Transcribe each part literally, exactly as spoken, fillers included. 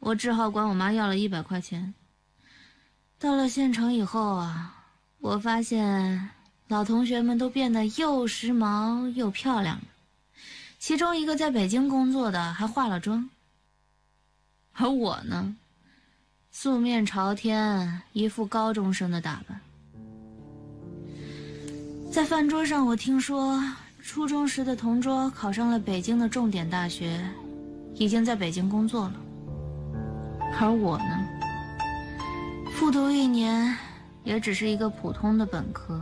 我只好管我妈要了一百块钱。到了县城以后啊，我发现老同学们都变得又时髦又漂亮了，其中一个在北京工作的还化了妆。而我呢，素面朝天，一副高中生的打扮。在饭桌上，我听说初中时的同桌考上了北京的重点大学，已经在北京工作了。而我呢，复读一年，也只是一个普通的本科。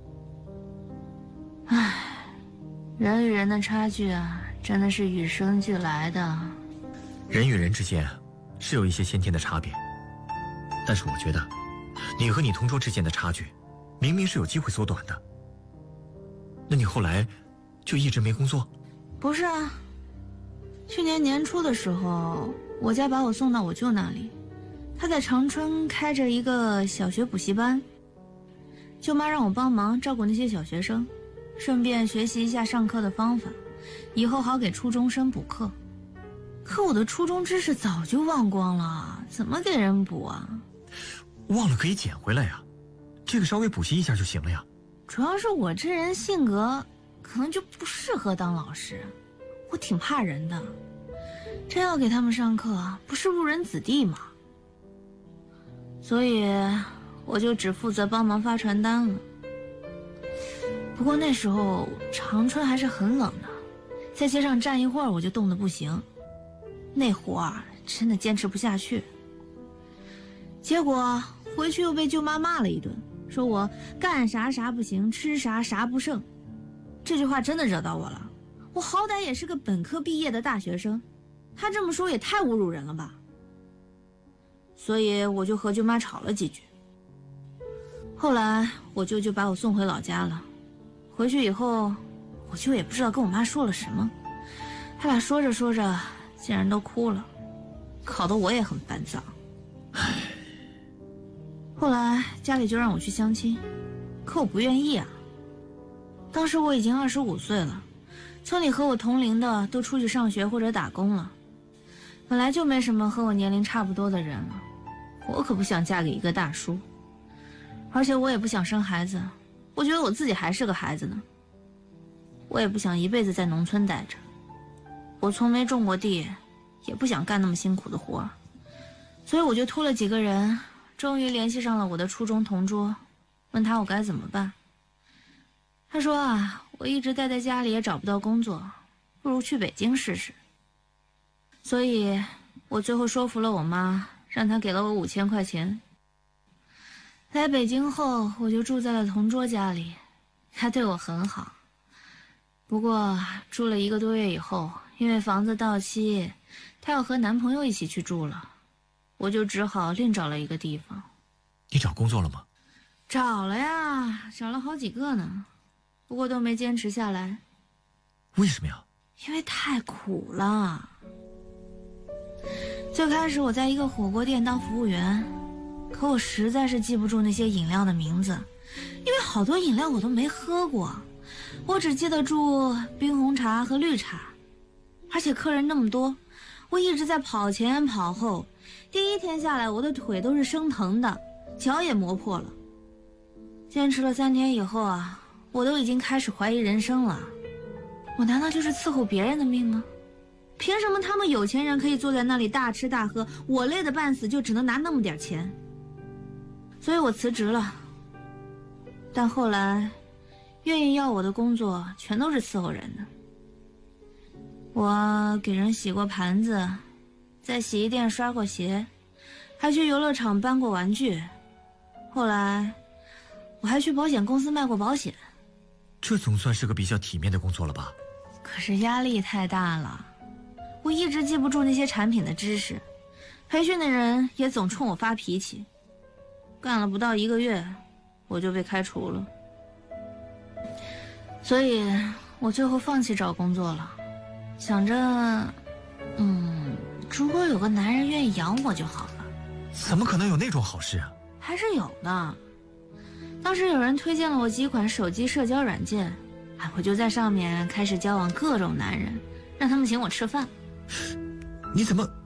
唉，人与人的差距啊，真的是与生俱来的。 人与人之间是有一些先天的差别，但是我觉得你和你同桌之间的差距明明是有机会缩短的。那你后来就一直没工作？ 不是啊，去年年初的时候，我家把我送到我舅那里，他在长春开着一个小学补习班，舅妈让我帮忙照顾那些小学生，顺便学习一下上课的方法，以后好给初中生补课。可我的初中知识早就忘光了，怎么给人补啊？ 忘了可以捡回来呀，这个稍微补习一下就行了呀。 主要是我这人性格可能就不适合当老师，我挺怕人的，真要给他们上课，不是误人子弟吗？所以我就只负责帮忙发传单了。不过那时候长春还是很冷的，在街上站一会儿我就冻得不行，那活儿真的坚持不下去。结果回去又被舅妈骂了一顿，说我干啥啥不行，吃啥啥不剩。这句话真的惹到我了，我好歹也是个本科毕业的大学生，他这么说也太侮辱人了吧。所以我就和舅妈吵了几句。后来我舅就把我送回老家了，回去以后我舅也不知道跟我妈说了什么，他俩说着说着竟然都哭了，搞得我也很烦躁。后来家里就让我去相亲，可我不愿意啊。当时我已经二十五岁了，村里和我同龄的都出去上学或者打工了，本来就没什么和我年龄差不多的人了，我可不想嫁给一个大叔，而且我也不想生孩子，我觉得我自己还是个孩子呢。我也不想一辈子在农村待着，我从没种过地，也不想干那么辛苦的活，所以我就托了几个人，终于联系上了我的初中同桌，问他我该怎么办。他说啊，我一直待在家里也找不到工作，不如去北京试试。所以我最后说服了我妈，让她给了我五千块钱。来北京后，我就住在了同桌家里，他对我很好。不过住了一个多月以后，因为房子到期，她要和男朋友一起去住了，我就只好另找了一个地方。 你找工作了吗？ 找了呀，找了好几个呢，不过都没坚持下来。 为什么呀？ 因为太苦了。最开始我在一个火锅店当服务员，可我实在是记不住那些饮料的名字，因为好多饮料我都没喝过，我只记得住冰红茶和绿茶。而且客人那么多，我一直在跑前跑后，第一天下来我的腿都是生疼的，脚也磨破了。坚持了三天以后啊，我都已经开始怀疑人生了。我难道就是伺候别人的命吗？凭什么他们有钱人可以坐在那里大吃大喝，我累得半死就只能拿那么点钱？所以我辞职了。但后来愿意要我的工作全都是伺候人的。我给人洗过盘子，在洗衣店刷过鞋，还去游乐场搬过玩具。后来我还去保险公司卖过保险。 这总算是个比较体面的工作了吧？ 可是压力太大了，我一直记不住那些产品的知识，培训的人也总冲我发脾气。干了不到一个月，我就被开除了。所以我最后放弃找工作了，想着嗯，如果有个男人愿意养我就好了。 怎么可能有那种好事啊？ 还是有的。当时有人推荐了我几款手机社交软件，我就在上面开始交往各种男人，让他们请我吃饭。 你怎么